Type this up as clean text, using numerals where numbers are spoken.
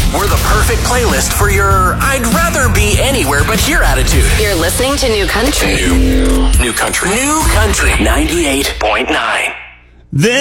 We're the perfect playlist for your I'd rather be anywhere but here attitude. You're listening to New Country. New Country. New Country 98.9.